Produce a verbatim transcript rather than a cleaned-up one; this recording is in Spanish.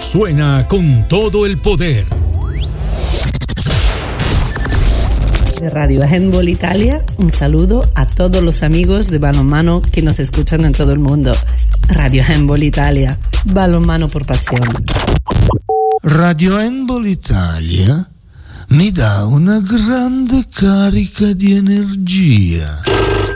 suena con todo el poder. De Radio Handball Italia, un saludo a todos los amigos de balonmano que nos escuchan en todo el mundo. Radio Handball Italia, balonmano por pasión. Radio Handball Italia mi dà una grande carica di energia.